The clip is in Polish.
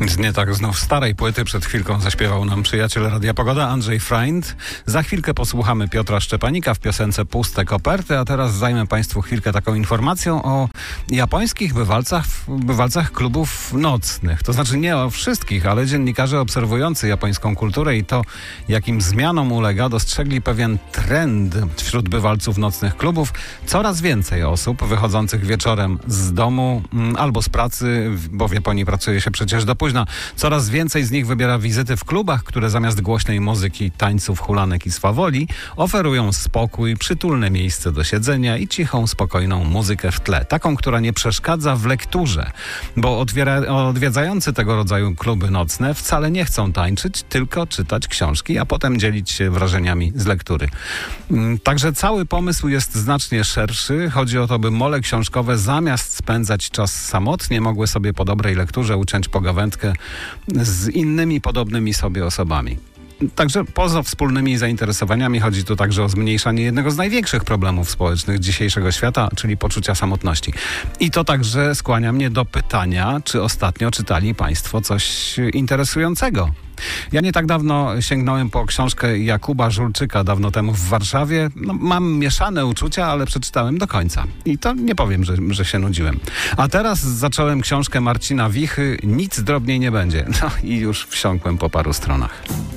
Z nie tak znów starej płyty przed chwilką zaśpiewał nam przyjaciel Radia Pogoda Andrzej Freund. Za chwilkę posłuchamy Piotra Szczepanika w piosence Puste koperty, a teraz zajmę Państwu chwilkę taką informacją o japońskich bywalcach klubów nocnych. To znaczy nie o wszystkich, ale dziennikarze obserwujący japońską kulturę i to, jakim zmianom ulega, dostrzegli pewien trend wśród bywalców nocnych klubów. Coraz więcej osób wychodzących wieczorem z domu albo z pracy, bo w Japonii pracuje się przecież do późna. Coraz więcej z nich wybiera wizyty w klubach, które zamiast głośnej muzyki, tańców, hulanek i swawoli oferują spokój, przytulne miejsce do siedzenia i cichą, spokojną muzykę w tle. Taką, która nie przeszkadza w lekturze, bo odwiedzający tego rodzaju kluby nocne wcale nie chcą tańczyć, tylko czytać książki, a potem dzielić się wrażeniami z lektury. Także cały pomysł jest znacznie szerszy. Chodzi o to, by mole książkowe zamiast spędzać czas samotnie, mogły sobie po dobrej lekturze uciąć pogawędkę z innymi podobnymi sobie osobami. Także poza wspólnymi zainteresowaniami chodzi tu także o zmniejszanie jednego z największych problemów społecznych dzisiejszego świata, czyli poczucia samotności. I to także skłania mnie do pytania, czy ostatnio czytali Państwo coś interesującego? Ja nie tak dawno sięgnąłem po książkę Jakuba Żulczyka dawno temu w Warszawie. Mam mieszane uczucia, ale przeczytałem do końca. I to nie powiem, że się nudziłem. A teraz zacząłem książkę Marcina Wichy Nic drobniej nie będzie. No i już wsiąkłem po paru stronach.